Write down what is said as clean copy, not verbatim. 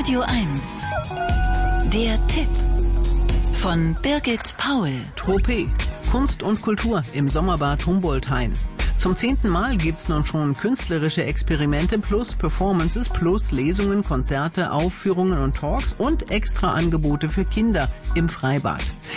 Radio 1. Der Tipp von Birgit Paul. Tropez. Kunst und Kultur im Sommerbad Humboldt-Hain. Zum 10. Mal gibt's nun schon künstlerische Experimente plus Performances plus Lesungen, Konzerte, Aufführungen und Talks und extra Angebote für Kinder im Freibad.